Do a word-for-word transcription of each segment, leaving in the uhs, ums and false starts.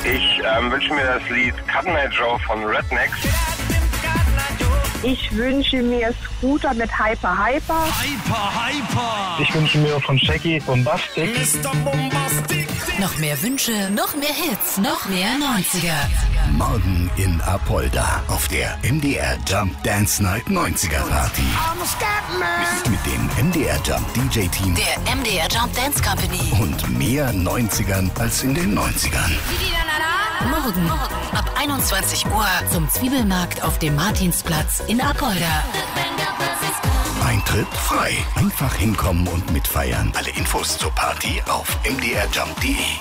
Ich ähm, wünsche mir das Lied Cut Night Joe von Rednecks. Ich wünsche mir Scooter mit Hyper Hyper. Hyper Hyper. Ich wünsche mir von Shaggy Bombastic. Mister Bombastic. Noch mehr Wünsche, noch mehr Hits, noch mehr neunziger. Morgen in Apolda auf der M D R Jump Dance Night neunziger Party. Mit dem M D R Jump D J Team. Der M D R Jump Dance Company. Und mehr neunzigern als in den neunzigern. Morgen ab einundzwanzig Uhr zum Zwiebelmarkt auf dem Martinsplatz in Apolda. Eintritt frei. Einfach hinkommen und mitfeiern. Alle Infos zur Party auf m d r jump punkt d e.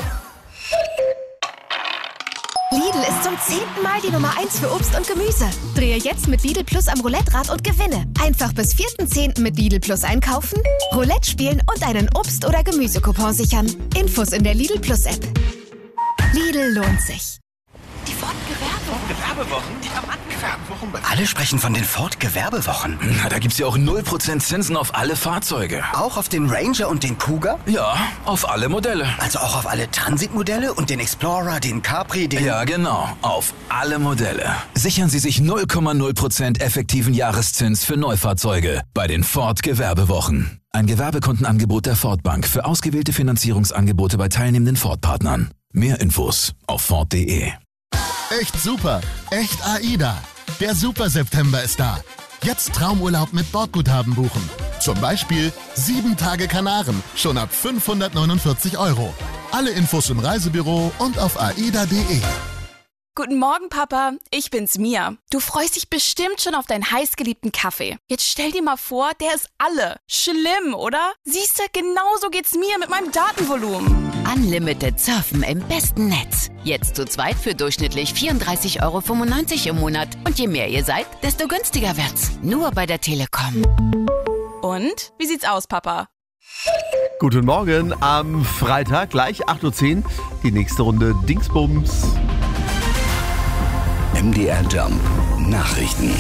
Lidl ist zum zehnten Mal die Nummer eins für Obst und Gemüse. Drehe jetzt mit Lidl Plus am Roulette-Rad und gewinne. Einfach bis vierten zehnten mit Lidl Plus einkaufen, Roulette spielen und einen Obst- oder Gemüsecoupon sichern. Infos in der Lidl Plus App. Lidl lohnt sich. Die Ford-Gewerbewochen. Gewerbewochen? Die Gewerbewochen. Alle sprechen von den Ford-Gewerbewochen. Na, da gibt's ja auch null Prozent Zinsen auf alle Fahrzeuge. Auch auf den Ranger und den Cougar? Ja, auf alle Modelle. Also auch auf alle Transit-Modelle und den Explorer, den Capri, den... Ja, genau. Auf alle Modelle. Sichern Sie sich null Komma null Prozent effektiven Jahreszins für Neufahrzeuge bei den Ford-Gewerbewochen. Ein Gewerbekundenangebot der Ford Bank für ausgewählte Finanzierungsangebote bei teilnehmenden Ford-Partnern. Mehr Infos auf ford punkt de. Echt super, echt AIDA. Der Super September ist da. Jetzt Traumurlaub mit Bordguthaben buchen. Zum Beispiel sieben Tage Kanaren, schon ab fünfhundertneunundvierzig Euro. Alle Infos im Reisebüro und auf aida punkt de. Guten Morgen, Papa. Ich bin's, Mia. Du freust dich bestimmt schon auf deinen heißgeliebten Kaffee. Jetzt stell dir mal vor, der ist alle. Schlimm, oder? Siehst du, genauso geht's mir mit meinem Datenvolumen. Unlimited Surfen im besten Netz. Jetzt zu zweit für durchschnittlich vierunddreißig Euro fünfundneunzig im Monat. Und je mehr ihr seid, desto günstiger wird's. Nur bei der Telekom. Und? Wie sieht's aus, Papa? Guten Morgen. Am Freitag, gleich acht Uhr zehn, die nächste Runde Dingsbums. M D R Jump Nachrichten.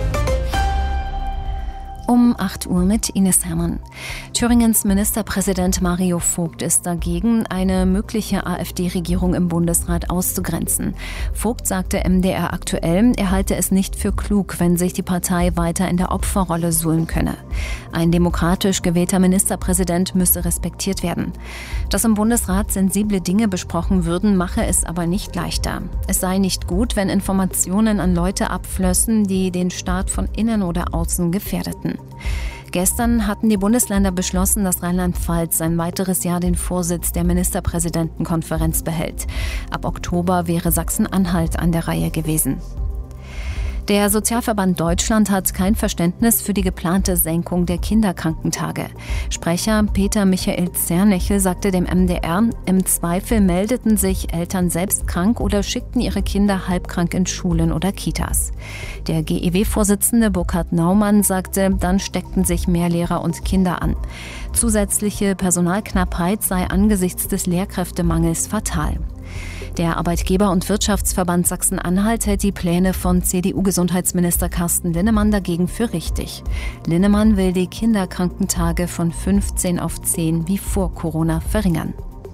Um acht Uhr mit Ines Hermann. Thüringens Ministerpräsident Mario Vogt ist dagegen, eine mögliche AfD-Regierung im Bundesrat auszugrenzen. Vogt sagte M D R aktuell, er halte es nicht für klug, wenn sich die Partei weiter in der Opferrolle suhlen könne. Ein demokratisch gewählter Ministerpräsident müsse respektiert werden. Dass im Bundesrat sensible Dinge besprochen würden, mache es aber nicht leichter. Es sei nicht gut, wenn Informationen an Leute abflössen, die den Staat von innen oder außen gefährdeten. Gestern hatten die Bundesländer beschlossen, dass Rheinland-Pfalz ein weiteres Jahr den Vorsitz der Ministerpräsidentenkonferenz behält. Ab Oktober wäre Sachsen-Anhalt an der Reihe gewesen. Der Sozialverband Deutschland hat kein Verständnis für die geplante Senkung der Kinderkrankentage. Sprecher Peter Michael Zernechel sagte dem M D R, im Zweifel meldeten sich Eltern selbst krank oder schickten ihre Kinder halbkrank in Schulen oder Kitas. Der G E W-Vorsitzende Burkhard Naumann sagte, dann steckten sich mehr Lehrer und Kinder an. Zusätzliche Personalknappheit sei angesichts des Lehrkräftemangels fatal. Der Arbeitgeber- und Wirtschaftsverband Sachsen-Anhalt hält die Pläne von C D U-Gesundheitsminister Carsten Linnemann dagegen für richtig. Linnemann will die Kinderkrankentage von fünfzehn auf zehn wie vor Corona verringern.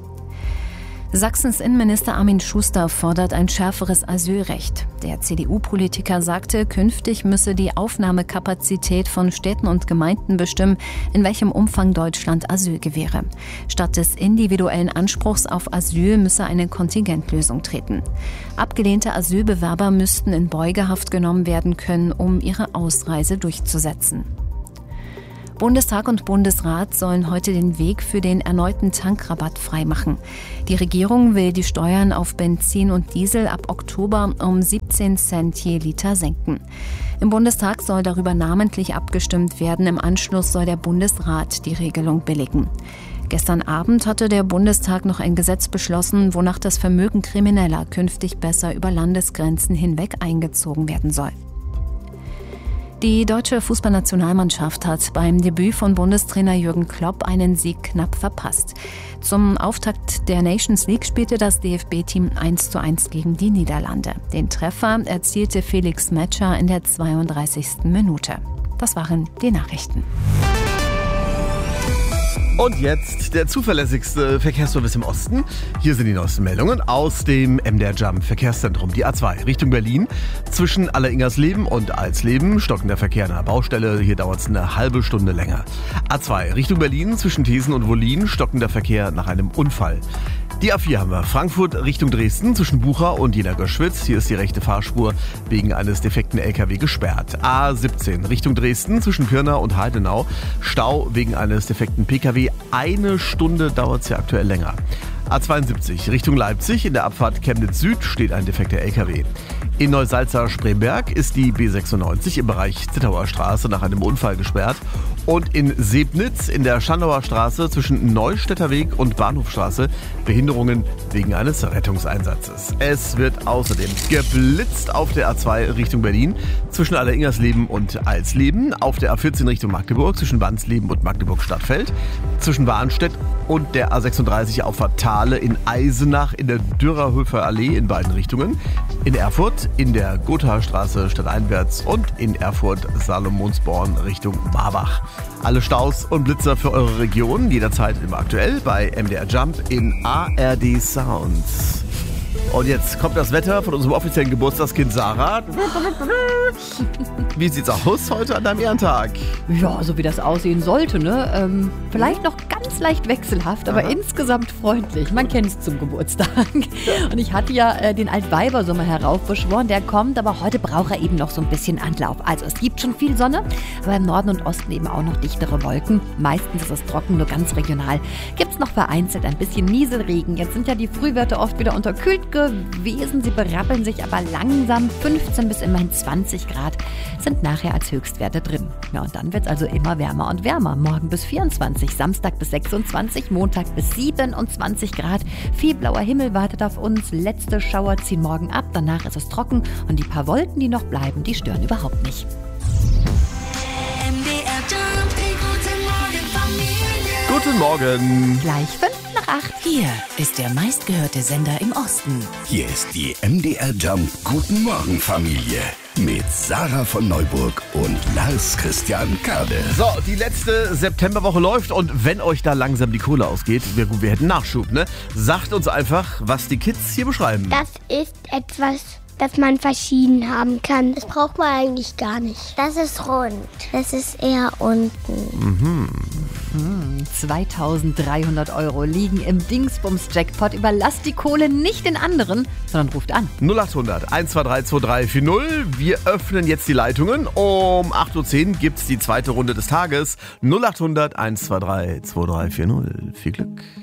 Sachsens Innenminister Armin Schuster fordert ein schärferes Asylrecht. Der C D U-Politiker sagte, künftig müsse die Aufnahmekapazität von Städten und Gemeinden bestimmen, in welchem Umfang Deutschland Asyl gewähre. Statt des individuellen Anspruchs auf Asyl müsse eine Kontingentlösung treten. Abgelehnte Asylbewerber müssten in Beugehaft genommen werden können, um ihre Ausreise durchzusetzen. Bundestag und Bundesrat sollen heute den Weg für den erneuten Tankrabatt freimachen. Die Regierung will die Steuern auf Benzin und Diesel ab Oktober um siebzehn Cent je Liter senken. Im Bundestag soll darüber namentlich abgestimmt werden. Im Anschluss soll der Bundesrat die Regelung billigen. Gestern Abend hatte der Bundestag noch ein Gesetz beschlossen, wonach das Vermögen Krimineller künftig besser über Landesgrenzen hinweg eingezogen werden soll. Die deutsche Fußballnationalmannschaft hat beim Debüt von Bundestrainer Jürgen Klopp einen Sieg knapp verpasst. Zum Auftakt der Nations League spielte das D F B-Team eins zu eins gegen die Niederlande. Den Treffer erzielte Felix Metscher in der zweiunddreißigsten Minute. Das waren die Nachrichten. Und jetzt der zuverlässigste Verkehrsservice im Osten. Hier sind die neuesten Meldungen aus dem M D R Jump Verkehrszentrum. Die A zwei Richtung Berlin. Zwischen Alleringersleben und Alsleben stockend der Verkehr an der Baustelle. Hier dauert es eine halbe Stunde länger. A zwei Richtung Berlin. Zwischen Thesen und Wollin stockender Verkehr nach einem Unfall. Die A vier haben wir. Frankfurt Richtung Dresden zwischen Bucha und Jena-Göschwitz. Hier ist die rechte Fahrspur wegen eines defekten L K W gesperrt. A siebzehn Richtung Dresden zwischen Pirna und Heidenau. Stau wegen eines defekten P K W. Eine Stunde dauert es ja aktuell länger. A zweiundsiebzig Richtung Leipzig. In der Abfahrt Chemnitz Süd steht ein defekter L K W. In Neusalza-Spremberg ist die B sechsundneunzig im Bereich Zittauer Straße nach einem Unfall gesperrt. Und in Sebnitz in der Schandauer Straße zwischen Neustädter Weg und Bahnhofstraße Behinderungen wegen eines Rettungseinsatzes. Es wird außerdem geblitzt auf der A zwei Richtung Berlin zwischen Alleringersleben und Alsleben, auf der A vierzehn Richtung Magdeburg zwischen Wansleben und Magdeburg-Stadtfeld, zwischen Warnstedt und der A sechsunddreißig Auffahrt Thale in Eisenach in der Dürerhöfer Allee in beiden Richtungen, in Erfurt in der Gothaer stadteinwärts und in Erfurt Salomonsborn Richtung Marbach. Alle Staus und Blitzer für eure Region jederzeit immer aktuell bei M D R Jump in A R D Sounds. Und jetzt kommt das Wetter von unserem offiziellen Geburtstagskind Sarah. Wie sieht's aus heute an deinem Ehrentag? Ja, so wie das aussehen sollte, ne? Ähm, vielleicht noch ganz leicht wechselhaft, aber Aha. insgesamt freundlich. Man kennt es zum Geburtstag. Und ich hatte ja äh, den Altweibersommer heraufbeschworen, der kommt, aber heute braucht er eben noch so ein bisschen Anlauf. Also es gibt schon viel Sonne, aber im Norden und Osten eben auch noch dichtere Wolken. Meistens ist es trocken, nur ganz regional. Gibt's noch vereinzelt ein bisschen Nieselregen. Jetzt sind ja die Frühwerte oft wieder unterkühlt gewesen. Sie berappeln sich aber langsam. fünfzehn bis immerhin zwanzig Grad sind nachher als Höchstwerte drin. Ja, und dann wird es also immer wärmer und wärmer. Morgen bis vierundzwanzig, Samstag bis sechsundzwanzig, Montag bis siebenundzwanzig Grad. Viel blauer Himmel wartet auf uns. Letzte Schauer ziehen morgen ab. Danach ist es trocken und die paar Wolken, die noch bleiben, die stören überhaupt nicht. M D R Jump, guten Morgen, Familie. Guten Morgen. Gleich fünf nach acht. Hier ist der meistgehörte Sender im Osten. Hier ist die M D R Jump Guten Morgen Familie mit Sarah von Neuburg und Lars Christian Kade. So, die letzte Septemberwoche läuft und wenn euch da langsam die Kohle ausgeht, wir, wir hätten Nachschub, ne? Sagt uns einfach, was die Kids hier beschreiben. Das ist etwas, das man verschieden haben kann. Das braucht man eigentlich gar nicht. Das ist rund. Das ist eher unten. Mhm. Hm, zweitausenddreihundert Euro liegen im Dingsbums-Jackpot. Überlasst die Kohle nicht den anderen, sondern ruft an. null acht hundert eins zwei drei zwei drei vier null. Wir öffnen jetzt die Leitungen. Um acht Uhr zehn gibt es die zweite Runde des Tages. null acht hundert eins zwei drei zwei drei vier null. Viel Glück.